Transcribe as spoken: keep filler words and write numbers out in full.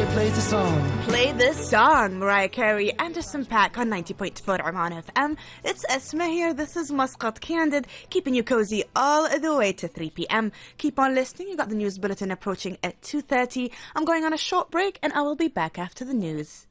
plays the song. Play this song, Mariah Carey, Anderson .Paak on ninety point four Oman F M. It's Esma here. This is Muscat Candid, keeping you cozy all the way to three p.m. Keep on listening. You got the news bulletin approaching at two thirty. I'm going on a short break, and I will be back after the news.